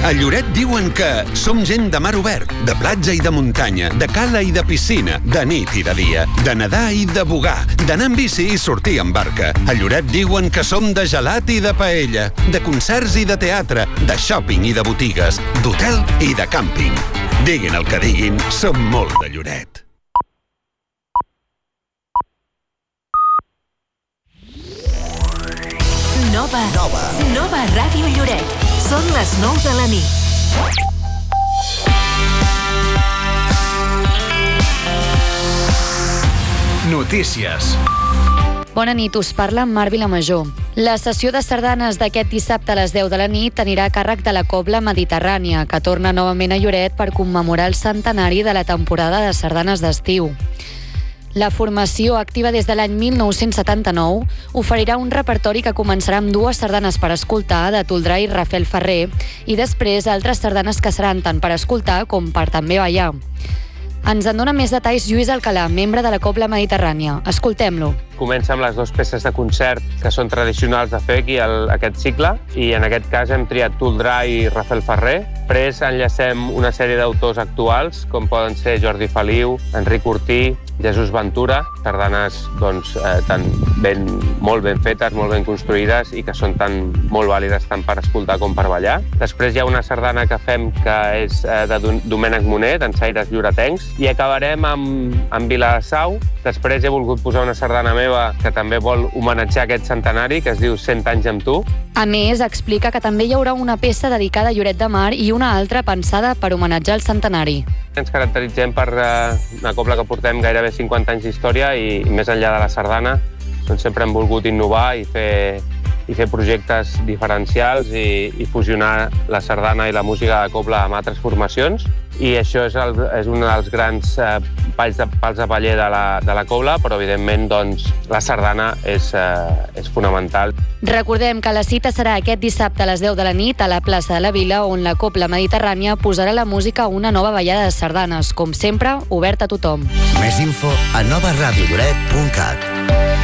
A Lloret diuen que som gent de mar obert, de platja i de muntanya, de cala i de piscina, de nit i de dia, de nedar i de bugar, d'anar en bici i sortir en barca. A Lloret diuen que som de gelat i de paella, de concerts i de teatre, de shopping i de botigues, d'hotel i de càmping. Diguin el que diguin, som molt de Lloret. Nova Ràdio Lloret. Són les 9 de la nit. Notícies. Bona nit, us parla Mar Vilamajor. La sessió de sardanes d'aquest dissabte a les 10 de la nit anirà a càrrec de la Cobla Mediterrània, que torna novament a Lloret per commemorar el centenari de la temporada de sardanes d'estiu. La formació, activa des de l'any 1979, oferirà un repertori que començarà amb 2 sardanes per escoltar de Toldrà i Rafael Ferrer i després altres sardanes que seran tant per escoltar com per també ballar. Ens en dona més detalls Lluís Alcalà, membre de la Cobla Mediterrània. Escoltem-lo. Comença amb les 2 peces de concert que són tradicionals de fer aquí aquest cicle i en aquest cas hem triat Toldrà i Rafael Ferrer. Després enllacem una sèrie d'autors actuals com poden ser Jordi Feliu, Enric Ortí, Jesús Ventura, sardanes molt ben fetes, molt ben construïdes i que són molt vàlides tant per escoltar com per ballar. Després hi ha una sardana que fem que és de Domènec Moner, dansaires lloretencs, i acabarem amb Vilassau. Després he volgut posar una sardana meva que també vol homenatjar aquest centenari, que es diu 100 anys amb tu. A més, explica que també hi haurà una peça dedicada a Lloret de Mar i una altra pensada per homenatjar el centenari. Ens caracteritzem per una cobla que portem gairebé 50 anys d'història i més enllà de la sardana doncs sempre hem volgut innovar i fer projectes diferencials i fusionar la sardana i la música de cobla amb altres formacions. I això és un dels grans pals de paller de la cobla, però evidentment doncs, la sardana és fonamental. Recordem que la cita serà aquest dissabte a les 10 de la nit a la plaça de la Vila, on la Cobla Mediterrània posarà la música a una nova ballada de sardanes, com sempre, oberta a tothom. Més info a novaradiolloret.cat.